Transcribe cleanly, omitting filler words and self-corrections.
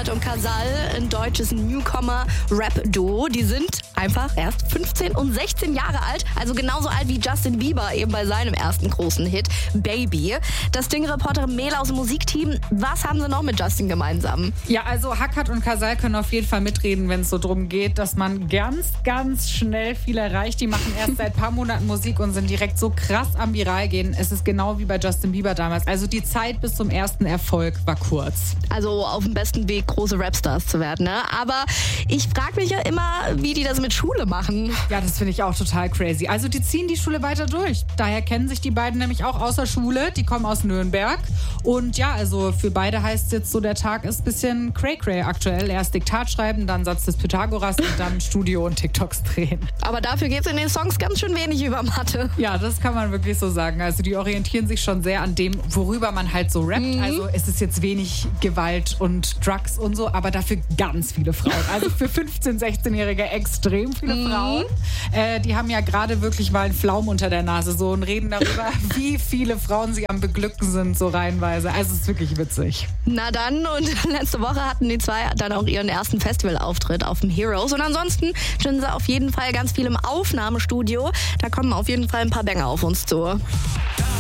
Hackert und Casal, ein deutsches Newcomer-Rap-Duo. Die sind einfach erst 15 und 16 Jahre alt, also genauso alt wie Justin Bieber eben bei seinem ersten großen Hit, Baby. Das Ding-Reporterin Mela aus dem Musikteam, was haben sie noch mit Justin gemeinsam? Ja, also Hackert und Casal können auf jeden Fall mitreden, wenn es so drum geht, dass man ganz schnell viel erreicht. Die machen erst seit ein paar Monaten Musik und sind direkt so krass am Viral gehen. Es ist genau wie bei Justin Bieber damals. Also die Zeit bis zum ersten Erfolg war kurz. Also auf dem besten Weg, große Rapstars zu werden, ne? Aber ich frage mich ja immer, wie die das mit Schule machen. Ja, das finde ich auch total crazy. Also die ziehen die Schule weiter durch. Daher kennen sich die beiden nämlich auch außer Schule. Die kommen aus Nürnberg. Und ja, also für beide heißt jetzt so, der Tag ist ein bisschen cray-cray aktuell. Erst Diktat schreiben, dann Satz des Pythagoras und dann Studio und TikToks drehen. Aber dafür geht es in den Songs ganz schön wenig über Mathe. Ja, das kann man wirklich so sagen. Also die orientieren sich schon sehr an dem, worüber man halt so rappt. Also es ist jetzt wenig Gewalt und Drugs und so, aber dafür ganz viele Frauen. Also für 15-, 16-Jährige extrem viele Frauen. Die haben ja gerade wirklich mal einen Flaum unter der Nase so und reden darüber, wie viele Frauen sie am Beglücken sind, so reihenweise. Also es ist wirklich witzig. Na dann, und letzte Woche hatten die zwei dann auch ihren ersten Festivalauftritt auf dem Heroes. Und ansonsten stehen sie auf jeden Fall ganz viel im Aufnahmestudio. Da kommen auf jeden Fall ein paar Banger auf uns zu.